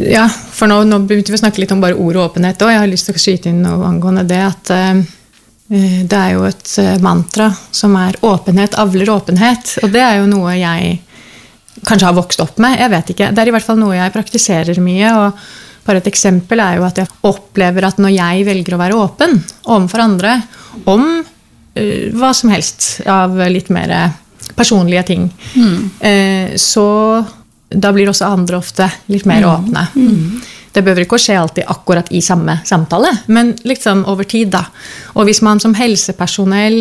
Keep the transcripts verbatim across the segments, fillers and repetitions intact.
Ja, for nå, nå begynte vi å snakke litt om bare ord og åpenhet også. Jeg har lyst til å skyte inn noe angående det, at uh, det er jo et mantra som er åpenhet avler åpenhet, og det er jo noe jeg kanskje har vokst opp med, jeg vet ikke. Det er i hvert fall noe jeg praktiserer mye, og bare et eksempel er jo at jeg opplever at når jeg velger å være åpen overfor andre, om uh, hva som helst av litt mer personlige ting, mm. uh, så da blir også andre ofte litt mer mm. åpne. Mm. Det behøver ikke å skje alltid akkurat i samme samtale, men liksom over tid da. Og hvis man som helsepersonell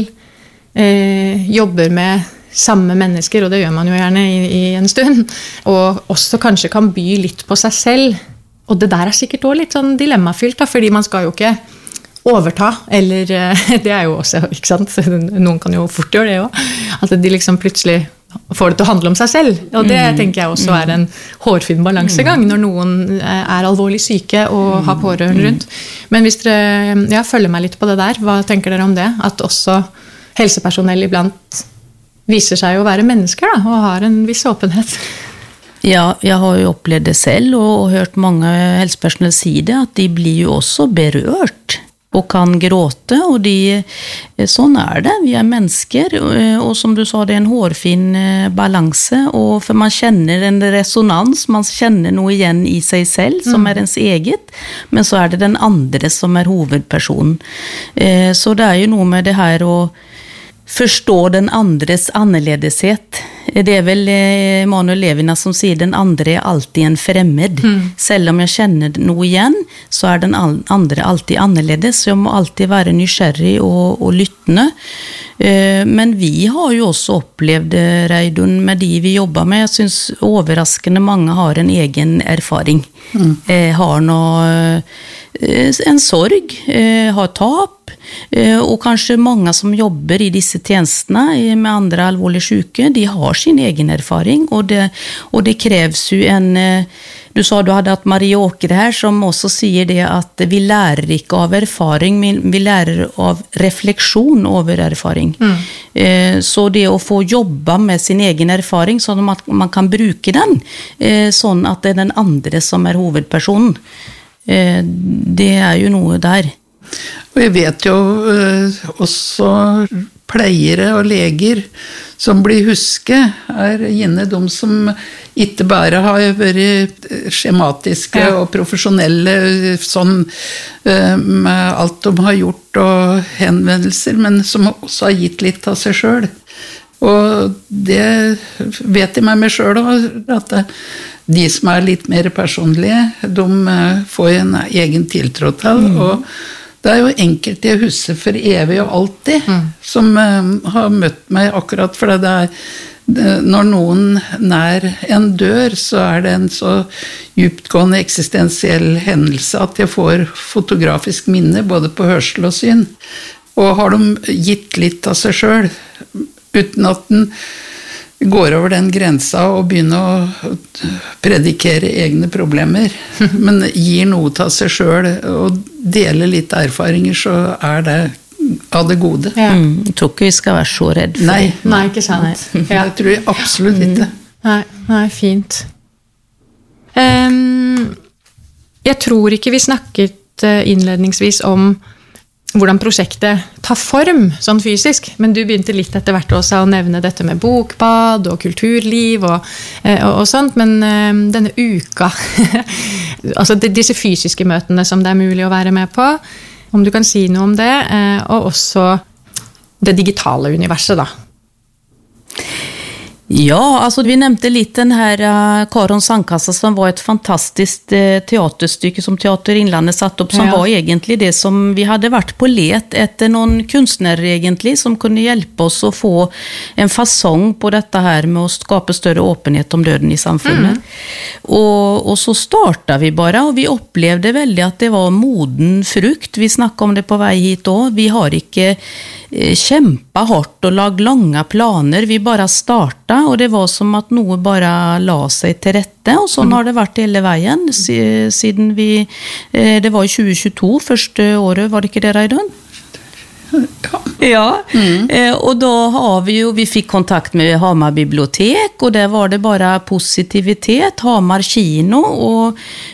eh, jobber med samme mennesker, og det gjør man jo gjerne i, i en stund, og også kanskje kan by litt på seg selv, og det der er sikkert også litt sånn dilemmafylt da, fordi man skal jo ikke overta, eller det er jo også, ikke sant? Noen kan jo fort gjøre det også, at de liksom plutselig får det til å handle om seg selv, og det mm. tenker jeg også er en hårfin balansegang når noen er alvorlig syke og har pårørende rundt. Men hvis dere ja, følger meg litt på det der, hva tenker dere om det? At også helsepersonell iblant viser seg å være mennesker da, og har en viss åpenhet. Ja, jeg har jo opplevd det selv og, og hørt mange helsepersonell si det, at de blir jo også berørt og kan gråte, og de, sånn er det, vi er mennesker, og som du sa, det er en hårfin balanse, og for man kjenner en resonans, man kjenner noe igjen i seg selv, som mm. er ens eget, men så er det den andre som er hovedpersonen. Så det er jo noe med det her å forstå den andres annerledeshet. Det er vel Emanuel Levinas som sier den andre er alltid en fremmed. Mm. Selv om jeg kjenner noe igjen, så er den andre alltid annerledes. Så jeg må alltid være nysgjerrig og, og lyttende. Men vi har jo også opplevd, Reidun, med de vi jobber med. Jeg synes overraskende mange har en egen erfaring. Mm. Har noe, en sorg, har tap, og kanskje mange som jobber i disse tjenestene med andre alvorlig syke, de har sin egen erfaring, og det, og det kreves jo en, du sa du hadde hatt Marie Åkre her, som også sier det at vi lærer ikke av erfaring, men vi lærer av refleksjon over erfaring. Mm. Så det å få jobbe med sin egen erfaring, sånn at man kan bruke den, sånn at det er den andre som er hovedpersonen, det er jo noe der. Og jeg vet jo også pleiere og leger som blir huske, er gjerne de som ikke bare har vært skjematiske ja. Og profesjonelle sånn, med alt de har gjort og henvendelser, men som også har gitt litt av seg selv. Og det vet jeg med meg selv også, at de som er litt mer personlige, de får en egen tiltro til, mm. og det er jo enkelt jeg husker for evig og alltid, mm. som uh, har møtt meg akkurat for det er, når noen nær en dør, så er det en så djuptgående eksistensiell hendelse at jeg får fotografisk minne både på hørsel og syn. Og har de gitt litt av seg selv, uten at den går over den grensa og begynner å predikere egne problemer, men gir noe til seg selv og deler litt erfaringer, så er det av det gode. Ja. Mm, jeg tror ikke vi skal være så redd for nei, det. Nei, ikke sant. Nei. Ja. Det tror jeg absolutt ikke. Nei, nei fint. Um, jeg tror ikke vi snakket innledningsvis om hvordan prosjektet tar form, sånn fysisk, men du begynte litt etter hvert også å nevne dette med bokbad og kulturliv og, og, og sånt, men um, denne uka, altså disse fysiske møtene som det er mulig å være med på, om du kan si noe om det, uh, og også det digitale universet da. Ja, alltså vi nämnde lite den här uh, Karon Sandkassa som var ett fantastiskt uh, teaterstycke som Teater Innlandet satt upp som ja. Var egentligen det som vi hade varit på let efter någon konstnär egentligen som kunde hjälpa oss att få en fasong på detta här med att skapa större öppenhet om döden i samfunnet. Mm. Och, och så startade vi bara och vi upplevde väldigt att det var moden frukt. Vi snackade om det på väg hit då. Vi har inte eh, kämpa hårt och lag långa planer. Vi bara startade och det var som att något bara la sig till rätta och så mm. har det varit hela vägen siden vi eh, det var tjugo tjugotvå första året, var det inte det Reidun? Ja. Ja. Mm. Eh, och då har vi ju vi fick kontakt med Hamar bibliotek och där var det bara positivitet, Hamar kino och